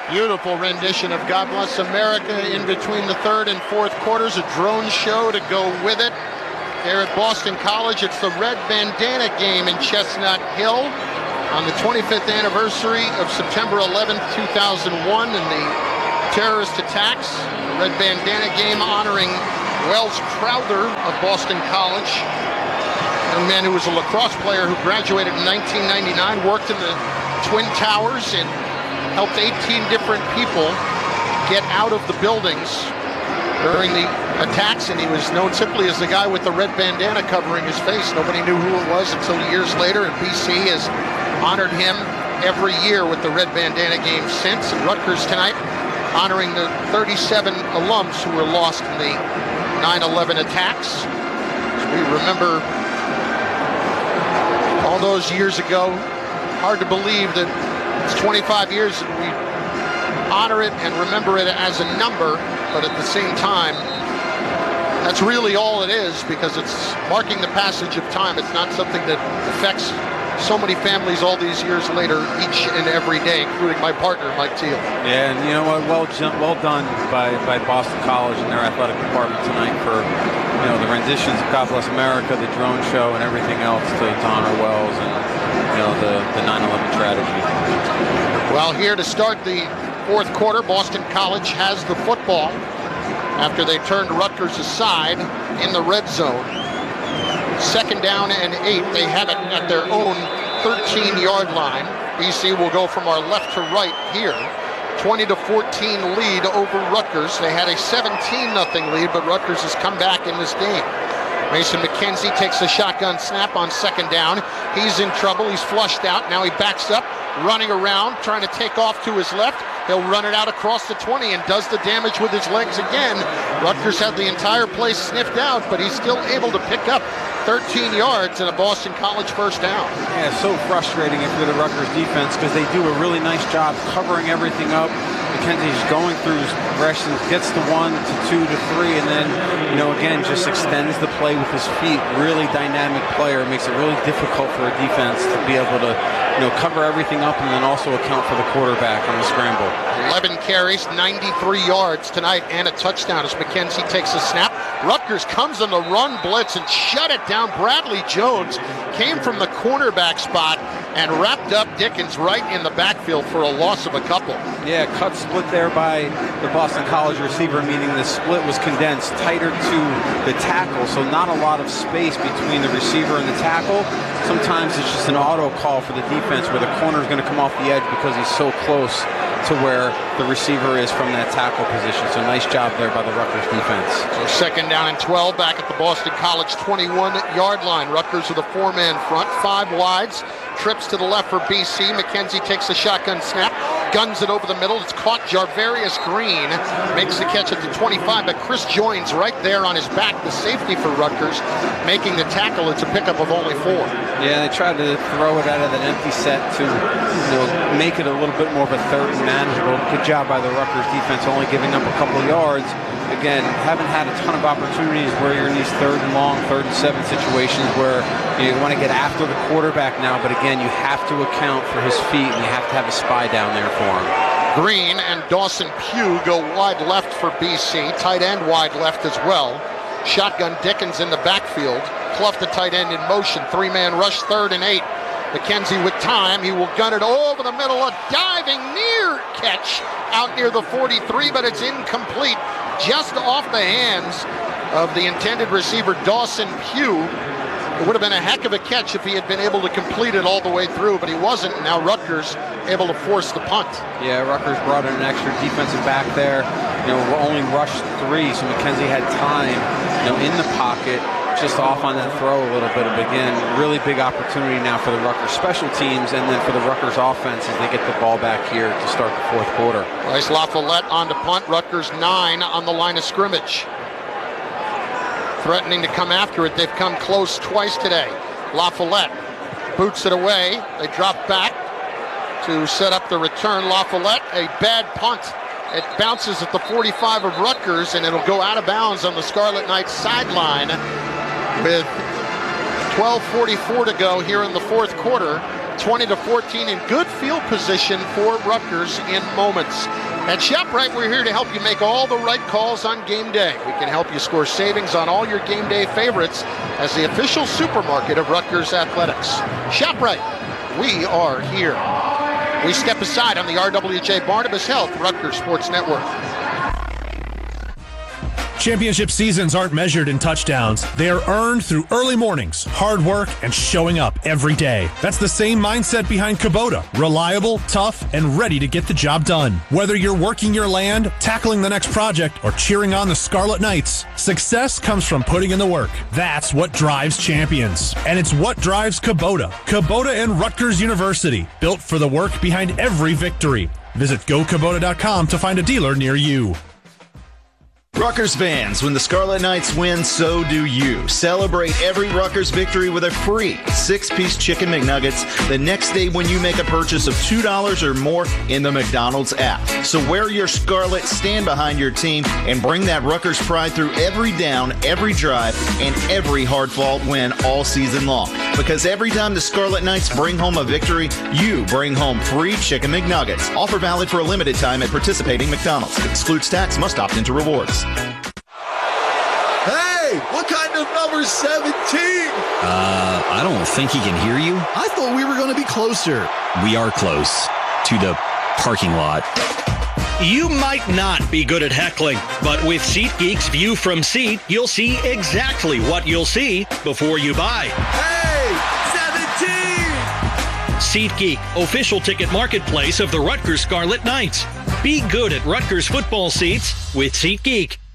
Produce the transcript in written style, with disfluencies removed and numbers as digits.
Beautiful rendition of God Bless America in between the third and fourth quarters. A drone show to go with it. There at Boston College, it's the Red Bandana game in Chestnut Hill on the 25th anniversary of September 11th, 2001 and the terrorist attacks. The Red Bandana game honoring Wells Crowther of Boston College, a man who was a lacrosse player who graduated in 1999, worked in the Twin Towers and helped 18 different people get out of the buildings during the attacks, and he was known simply as the guy with the red bandana covering his face. Nobody knew who it was until years later, and BC has honored him every year with the red bandana game since. And Rutgers tonight honoring the 37 alums who were lost in the 9/11 attacks. As we remember all those years ago, hard to believe that it's 25 years that we honor it and remember it as a number, but at the same time, that's really all it is, because it's marking the passage of time. It's not something that affects so many families all these years later, each and every day, including my partner, Mike Teal. Yeah, and you know what? Well done by Boston College and their athletic department tonight for the renditions of God Bless America, the drone show, and everything else to honor Wells and the 9/11 tragedy. Well, here to start the fourth quarter, Boston College has the football after they turned Rutgers aside in the red zone. 2nd down and 8. They have it at their own 13-yard line. BC will go from our left to right here. 20-14 lead over Rutgers. They had a 17-0 lead, but Rutgers has come back in this game. Mason McKenzie takes a shotgun snap on 2nd down. He's in trouble. He's flushed out. Now he backs up, running around, trying to take off to his left. He'll run it out across the 20 and does the damage with his legs again. Rutgers had the entire place sniffed out, but he's still able to pick up 13 yards and a Boston College first down. Yeah, so frustrating if you're the Rutgers defense, because they do a really nice job covering everything up. McKenzie's going through his progressions, gets to 1 to 2 to 3, and then, again, just extends the play with his feet. Really dynamic player. Makes it really difficult for a defense to be able to, cover everything up and then also account for the quarterback on the scramble. 11 carries, 93 yards tonight, and a touchdown as McKenzie takes a snap. Rutgers comes on the run blitz and shut it down. Bradley Jones came from the cornerback spot and wrapped up Dickens right in the backfield for a loss of a couple. Yeah, cut split there by the Boston College receiver, meaning the split was condensed tighter to the tackle, so not a lot of space between the receiver and the tackle. Sometimes it's just an auto call for the defense where the corner is going to come off the edge because he's so close to where the receiver is from that tackle position. So nice job there by the Rutgers defense. So 2nd down and 12 back at the Boston College 21-yard line. Rutgers with a 4-man front, 5 wides. Trips to the left for BC. McKenzie takes a shotgun snap, guns it over the middle. It's caught. Jarvarius Green makes the catch at the 25, but Chris Joins right there on his back, the safety for Rutgers, making the tackle. It's a pickup of only 4. Yeah, they tried to throw it out of that empty set to make it a little bit more of a 3rd and manageable. Good job by the Rutgers defense, only giving up a couple yards. Again, haven't had a ton of opportunities where you're in these 3rd and long, 3rd and 7 situations where you want to get after the quarterback now, but again, you have to account for his feet and you have to have a spy down there for him. Green and Dawson Pugh go wide left for BC, tight end wide left as well. Shotgun Dickens in the backfield. Clough, the tight end, in motion. 3-man rush, 3rd and 8. McKenzie with time. He will gun it over the middle. A diving near catch out near the 43, but it's incomplete. Just off the hands of the intended receiver, Dawson Pugh. It would have been a heck of a catch if he had been able to complete it all the way through, but he wasn't. Now Rutgers able to force the punt. Yeah, Rutgers brought in an extra defensive back there. Only rushed 3, so McKenzie had time, in the pocket, just off on that throw a little bit. But again, really big opportunity now for the Rutgers special teams and then for the Rutgers offense as they get the ball back here to start the fourth quarter. Bryce LaFollette on to punt. Rutgers 9 on the line of scrimmage. Threatening to come after it. They've come close twice today. LaFollette boots it away. They drop back to set up the return. LaFollette, a bad punt. It bounces at the 45 of Rutgers, and it'll go out of bounds on the Scarlet Knights sideline with 12:44 to go here in the fourth quarter. 20-14 in good field position for Rutgers in moments. At ShopRite, we're here to help you make all the right calls on game day. We can help you score savings on all your game day favorites as the official supermarket of Rutgers Athletics. ShopRite, we are here. We step aside on the RWJ Barnabas Health Rutgers Sports Network. Championship seasons aren't measured in touchdowns. They are earned through early mornings, hard work, and showing up every day. That's the same mindset behind Kubota. Reliable, tough, and ready to get the job done. Whether you're working your land, tackling the next project, or cheering on the Scarlet Knights, success comes from putting in the work. That's what drives champions. And it's what drives Kubota. Kubota and Rutgers University, built for the work behind every victory. Visit GoKubota.com to find a dealer near you. Rutgers fans, when the Scarlet Knights win, so do you. Celebrate every Rutgers victory with a free 6-piece Chicken McNuggets the next day when you make a purchase of $2 or more in the McDonald's app. So wear your Scarlet, stand behind your team, and bring that Rutgers pride through every down, every drive, and every hard-fought win all season long. Because every time the Scarlet Knights bring home a victory, you bring home free Chicken McNuggets. Offer valid for a limited time at participating McDonald's. Excludes tax, must opt into rewards. Hey, what kind of number 17? I don't think he can hear you. I thought we were going to be closer. We are close to the parking lot. You might not be good at heckling, but with SeatGeek's View from Seat, you'll see exactly what you'll see before you buy. Hey, 17! SeatGeek, official ticket marketplace of the Rutgers Scarlet Knights. Be good at Rutgers football seats with SeatGeek.